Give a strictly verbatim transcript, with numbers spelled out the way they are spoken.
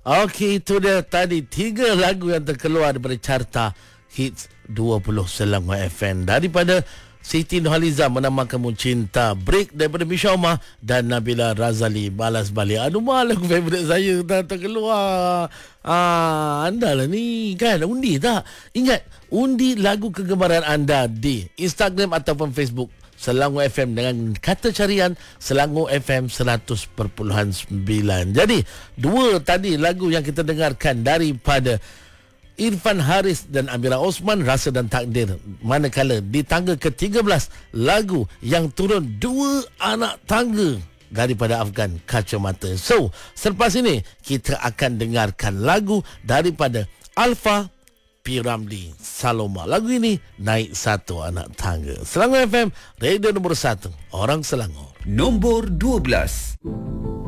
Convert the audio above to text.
Okey, itu dia tadi tiga lagu yang terkeluar daripada carta hits dua puluh Selangor F M. Daripada Siti Nurhaliza, Menamakan Kamu Cinta. Break daripada Misha Omar dan Nabila Razali, Balas Balik. Aduh, malah lagu favourite saya tak terkeluar. Ah, anda lah ni kan, undi tak? Ingat, undi lagu kegemaran anda di Instagram ataupun Facebook Selangor F M dengan kata carian Selangor F M seratus perpuluhan sembilan. Jadi, dua tadi lagu yang kita dengarkan daripada Irfan Haris dan Amira Osman, Rasa dan Takdir. Manakala di tangga ke tiga belas, lagu yang turun dua anak tangga daripada Afgan, Kacamata. So, selepas ini kita akan dengarkan lagu daripada Alfa P. Ramli, Saloma. Lagu ini naik satu anak tangga. Selangor F M, radio nombor satu, orang Selangor. Nombor dua belas.